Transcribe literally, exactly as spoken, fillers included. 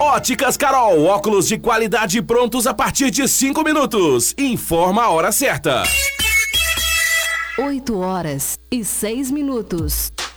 Óticas Carol, óculos de qualidade prontos a partir de cinco minutos. Informa a hora certa. oito horas e seis minutos.